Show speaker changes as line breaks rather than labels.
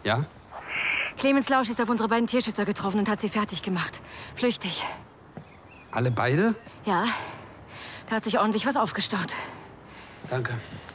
Ja?
Clemens Lausch ist auf unsere beiden Tierschützer getroffen und hat sie fertig gemacht. Flüchtig.
Alle beide?
Ja, da hat sich ordentlich was aufgestaut.
Danke.